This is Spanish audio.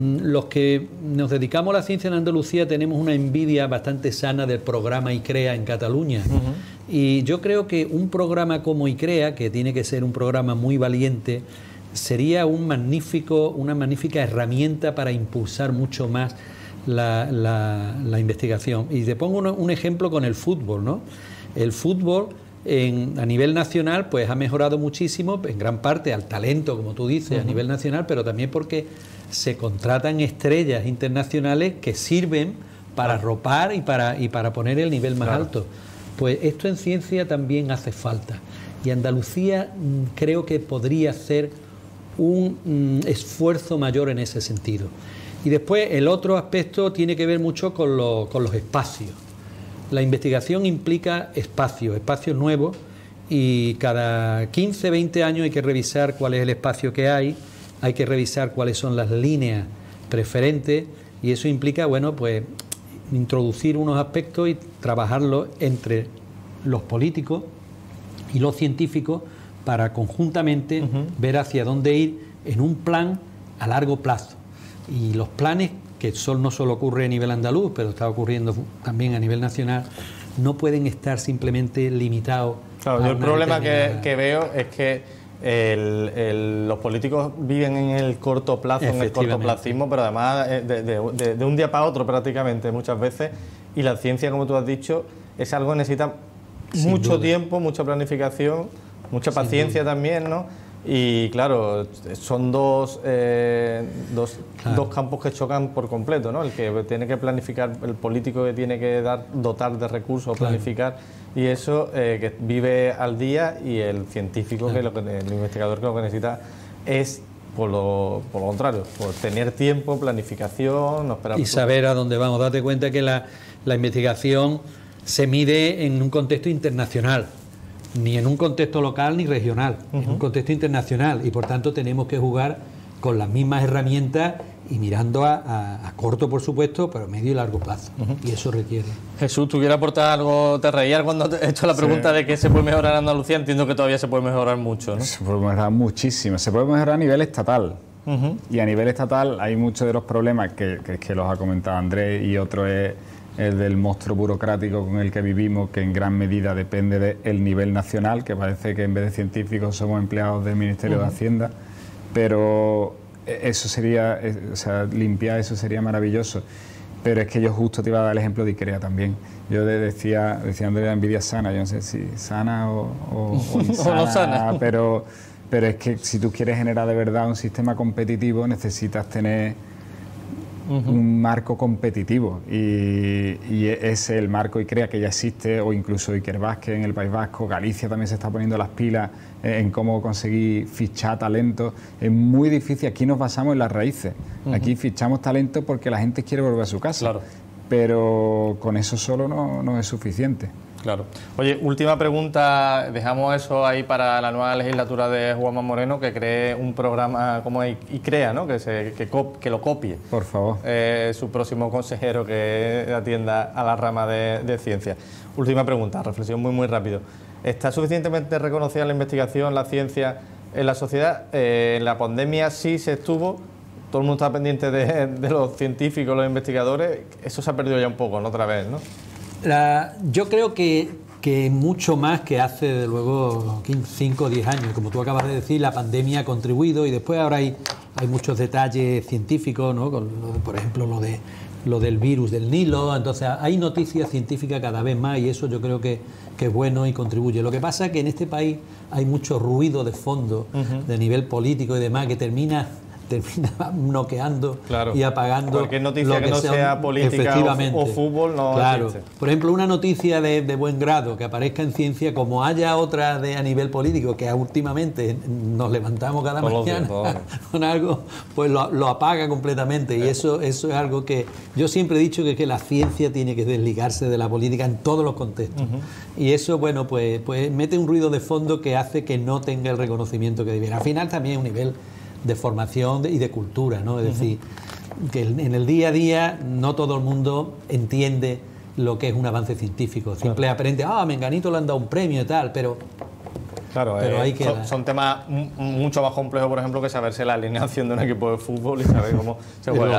Los que nos dedicamos a la ciencia en Andalucía tenemos una envidia bastante sana del programa ICREA en Cataluña. Y yo creo que un programa como ICREA, que tiene que ser un programa muy valiente, sería una magnífica herramienta para impulsar mucho más la investigación. Y te pongo un ejemplo con el fútbol, ¿no? El fútbol a nivel nacional pues ha mejorado muchísimo, en gran parte al talento, como tú dices, a nivel nacional, pero también porque se contratan estrellas internacionales que sirven para arropar y para poner el nivel más alto. Pues esto en ciencia también hace falta. Y Andalucía creo que podría hacer un esfuerzo mayor en ese sentido. Y después el otro aspecto tiene que ver mucho con los espacios. La investigación implica espacios nuevos, y cada 15, 20 años hay que revisar cuál es el espacio que hay que revisar cuáles son las líneas preferentes, y eso implica, bueno, pues introducir unos aspectos y trabajarlos entre los políticos y los científicos para conjuntamente ver hacia dónde ir en un plan a largo plazo. Y los planes, que no solo ocurre a nivel andaluz, pero está ocurriendo también a nivel nacional, no pueden estar simplemente limitados. Claro, yo el problema que veo es que los políticos viven en el corto plazo, en el cortoplacismo, pero además de un día para otro prácticamente muchas veces, y la ciencia, como tú has dicho, es algo que necesita mucho tiempo, mucha planificación, mucha paciencia también, ¿no? Y claro, son dos campos que chocan por completo, ¿no? El que tiene que planificar, el político que tiene que dotar de recursos, planificar, y eso que vive al día, y el científico, el investigador, que lo que necesita es por lo contrario, por tener tiempo, planificación, no esperar. Y saber a dónde vamos. Date cuenta que la investigación se mide en un contexto internacional, ni en un contexto local ni regional, en un contexto internacional, y por tanto tenemos que jugar con las mismas herramientas y mirando a corto, por supuesto, pero a medio y largo plazo. Y eso requiere. Jesús, ¿tú quieres aportar algo? Te reías cuando te he hecho la pregunta de qué se puede mejorar en Andalucía. Entiendo que todavía se puede mejorar mucho, ¿no? Se puede mejorar muchísimo. Se puede mejorar a nivel estatal. Y a nivel estatal hay muchos de los problemas que los ha comentado Andrés, y otro es el del monstruo burocrático con el que vivimos, que en gran medida depende del nivel nacional, que parece que en vez de científicos somos empleados del Ministerio de Hacienda, pero eso sería, limpiar eso sería maravilloso. Pero es que yo justo te iba a dar el ejemplo de ICREA también. Yo decía Andrea, la envidia sana, yo no sé si sana o insana, o no sana. Pero es que si tú quieres generar de verdad un sistema competitivo, necesitas tener un marco competitivo, y es el marco ICREA, que ya existe, o incluso Ikerbasque en el País Vasco. Galicia también se está poniendo las pilas en cómo conseguir fichar talento. Es muy difícil. Aquí nos basamos en las raíces. Aquí fichamos talento porque la gente quiere volver a su casa. Claro. Pero con eso solo no es suficiente. Claro. Oye, última pregunta, dejamos eso ahí para la nueva legislatura de Juanma Moreno, que cree un programa como ICREA, ¿no? Que lo copie. Por favor. Su próximo consejero que atienda a la rama de ciencia. Última pregunta, reflexión muy rápido. ¿Está suficientemente reconocida la investigación, la ciencia en la sociedad? En la pandemia sí se estuvo, todo el mundo está pendiente de los científicos, los investigadores. Eso se ha perdido ya un poco, ¿no? Otra vez, ¿no? Yo creo que mucho más que hace, de luego, 5 o 10 años. Como tú acabas de decir, la pandemia ha contribuido, y después ahora hay muchos detalles científicos, ¿no? Por ejemplo, lo del virus del Nilo. Entonces hay noticias científicas cada vez más, y eso yo creo que es bueno y contribuye. Lo que pasa es que en este país hay mucho ruido de fondo, de nivel político y demás, que termina noqueando y apagando cualquier noticia que no sea política o fútbol. Claro. Por ejemplo, una noticia de buen grado que aparezca en ciencia, como haya otra a nivel político, que últimamente nos levantamos cada mañana con algo, pues lo apaga completamente. Y eso es algo que yo siempre he dicho, que la ciencia tiene que desligarse de la política en todos los contextos. Y eso, bueno, pues mete un ruido de fondo que hace que no tenga el reconocimiento que debiera. Al final también es un nivel de formación y de cultura, ¿no? Es decir, que en el día a día no todo el mundo entiende lo que es un avance científico. Siempre aprende, menganito le han dado un premio y tal, pero ahí son temas mucho más complejos, por ejemplo, que saberse la alineación de un equipo de fútbol y saber cómo se juega.